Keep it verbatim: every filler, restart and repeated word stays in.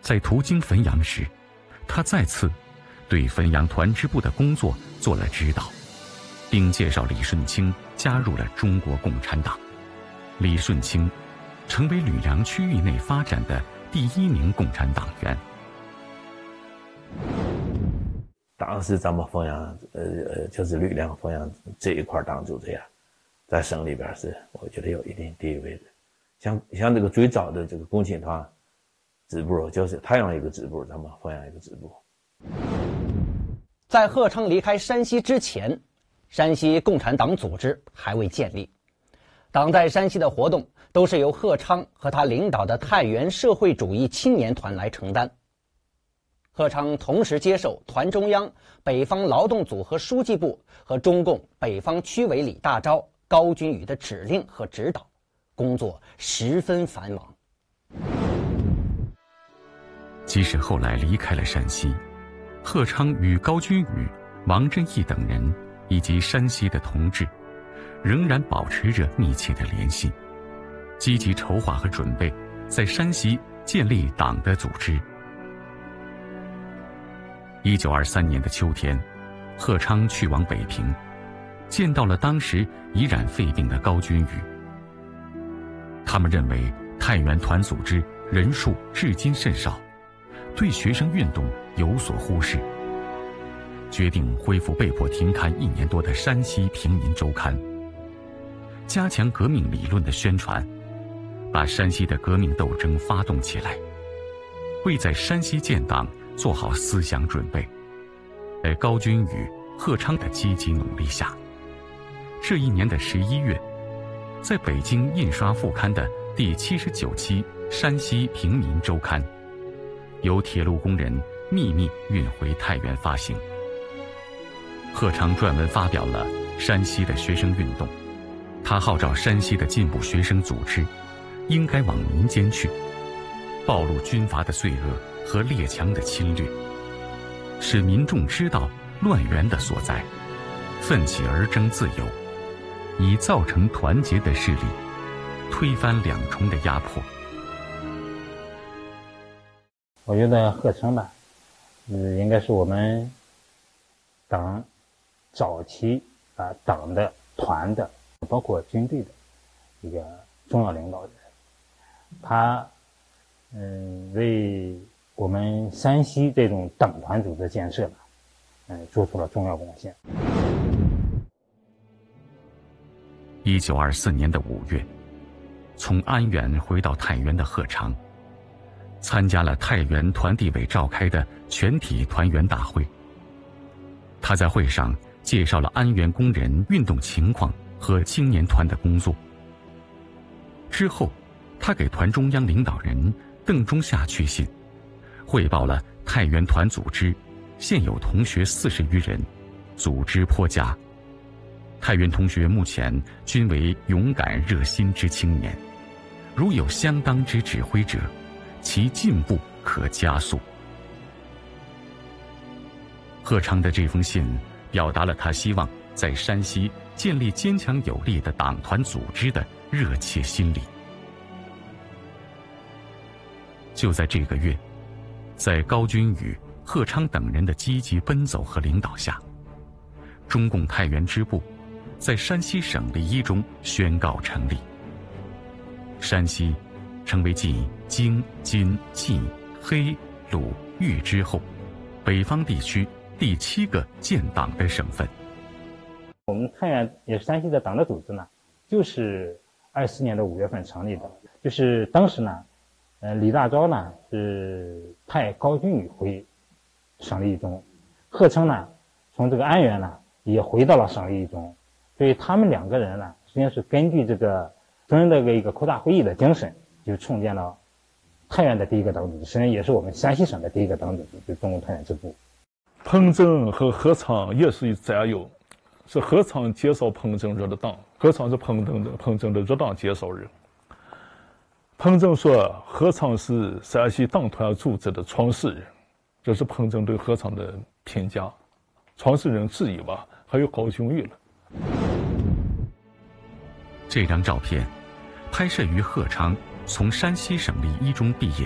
在途经汾阳时，他再次对汾阳团支部的工作做了指导，并介绍李顺清加入了中国共产党。李顺清成为吕梁区域内发展的第一名共产党员。 当时咱们汾阳，呃呃，就是吕梁汾阳这一块党组织呀，在省里边是我觉得有一定地位的。像像这个最早的这个共青团支部，就是太原一个支部，咱们汾阳一个支部。 在贺昌离开山西之前，山西共产党组织还未建立，党在山西的活动都是由贺昌和他领导的太原社会主义青年团来承担。贺昌同时接受团中央、北方劳动组和书记部和中共北方区委李大钊、高君宇的指令和指导，工作十分繁忙。 即使后来离开了山西，贺昌与高君宇、王振义等人以及山西的同志仍然保持着密切的联系，积极筹划和准备在山西建立党的组织。一九二三年的秋天，贺昌去往北平，见到了当时已染肺病的高君宇。他们认为太原团组织人数至今甚少，对学生运动有所忽视，决定恢复被迫停刊一年多的《山西平民周刊》，加强革命理论的宣传，把山西的革命斗争发动起来，为在山西建党做好思想准备。在高君宇、贺昌的积极努力下，这一年的十一月，在北京印刷副刊的第七十九期《山西平民周刊》由铁路工人秘密运回太原发行。贺昌撰文发表了山西的学生运动，他号召山西的进步学生组织应该往民间去，暴露军阀的罪恶和列强的侵略，使民众知道乱源的所在，奋起而争自由，以造成团结的势力，推翻两重的压迫。 我觉得贺昌吧，嗯，应该是我们党早期啊党的团的，包括军队的一个重要领导人。他嗯为我们山西这种党团组织建设呢，嗯做出了重要贡献。 一九二四年的五月，从安远回到太原的贺昌，参加了太原团地委召开的全体团员大会。他在会上介绍了安源工人运动情况和青年团的工作。之后，他给团中央领导人邓中夏去信，汇报了太原团组织现有同学四十余人，组织颇佳。太原同学目前均为勇敢热心之青年，如有相当之指挥者，其进步可加速。贺昌的这封信表达了他希望在山西建立坚强有力的党团组织的热切心理。就在这个月，在高君宇、贺昌等人的积极奔走和领导下，中共太原支部在山西省立一中宣告成立。山西成为继京、津、冀、黑、鲁、豫之后，北方地区第七个建党的省份。 我们太原也是山西的党的组织呢，就是二四年的五月份成立的。就是当时呢，呃，李大钊呢是派高君宇回省立一中，贺昌呢从这个安源呢也回到了省立一中，所以他们两个人呢，实际上是根据这个中央这个一个扩大会议的精神，就创建了太原的第一个党组织，实际上也是我们山西省的第一个党组织，就是中共太原支部。 彭真和贺昌也是战友，是贺昌介绍彭真入的党，贺昌是彭真的彭真的入党介绍人。彭真说贺昌是山西党团组织的创始人，这是彭真对贺昌的评价。创始人之一吧，还有高君宇了。 这张照片拍摄于贺昌从山西省立一中毕业